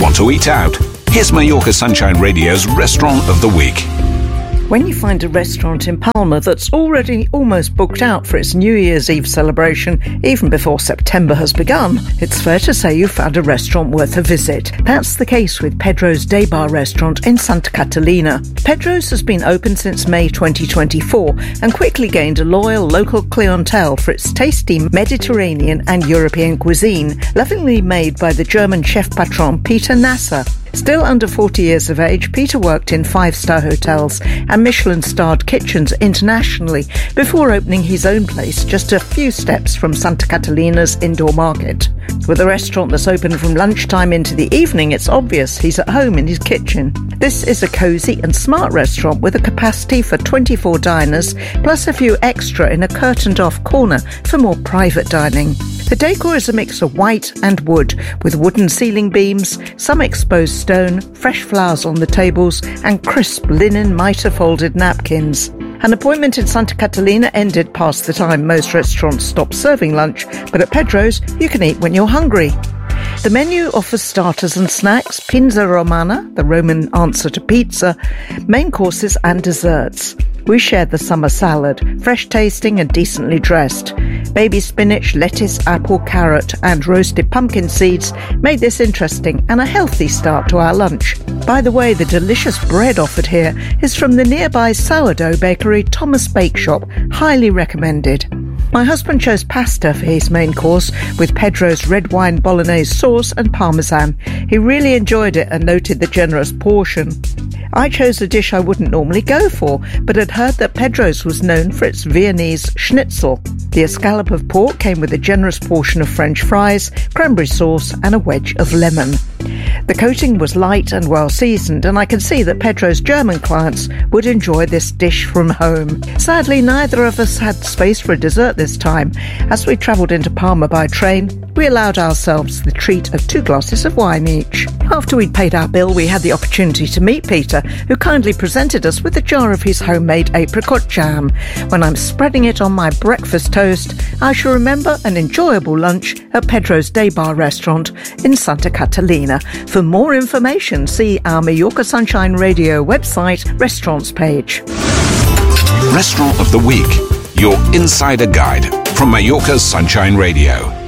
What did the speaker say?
Want to eat out? Here's Mallorca Sunshine Radio's Restaurant of the Week. When you find a restaurant in Palma that's already almost booked out for its New Year's Eve celebration, even before September has begun, it's fair to say you found a restaurant worth a visit. That's the case with Pedro's Day Bar restaurant in Santa Catalina. Pedro's has been open since May 2024 and quickly gained a loyal local clientele for its tasty Mediterranean and European cuisine, lovingly made by the German chef patron Peter Nasser. Still under 40 years of age, Peter worked in five-star hotels and Michelin-starred kitchens internationally before opening his own place just a few steps from Santa Catalina's indoor market. With a restaurant that's open from lunchtime into the evening, it's obvious he's at home in his kitchen. This is a cosy and smart restaurant with a capacity for 24 diners, plus a few extra in a curtained-off corner for more private dining. The decor is a mix of white and wood, with wooden ceiling beams, some exposed stone, fresh flowers on the tables, and crisp linen mitre-folded napkins. An appointment in Santa Catalina ended past the time most restaurants stop serving lunch, but at Pedro's, you can eat when you're hungry. The menu offers starters and snacks, pinza romana, the Roman answer to pizza, main courses and desserts. We shared the summer salad, fresh tasting and decently dressed. Baby spinach, lettuce, apple, carrot and roasted pumpkin seeds made this interesting and a healthy start to our lunch. By the way, the delicious bread offered here is from the nearby sourdough bakery Thomas Bake Shop, highly recommended. My husband chose pasta for his main course with Pedro's red wine bolognese sauce and parmesan. He really enjoyed it and noted the generous portion. I chose a dish I wouldn't normally go for, but had heard that Pedro's was known for its Viennese schnitzel. The escallop of pork came with a generous portion of French fries, cranberry sauce and a wedge of lemon. The coating was light and well seasoned, and I could see that Pedro's German clients would enjoy this dish from home. Sadly, neither of us had space for a dessert this time. As we travelled into Palma by train, we allowed ourselves the treat of 2 glasses of wine each. After we'd paid our bill, we had the opportunity to meet Peter, who kindly presented us with a jar of his homemade apricot jam. When I'm spreading it on my breakfast toast, I shall remember an enjoyable lunch at Pedro's Day Bar restaurant in Santa Catalina. For more information, see our Mallorca Sunshine Radio website restaurants page. Restaurant of the Week, your insider guide from Mallorca's Sunshine Radio.